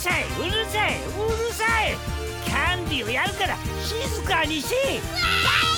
さいうるさいうるさい。キャンディーをやるから静かにし。 わーい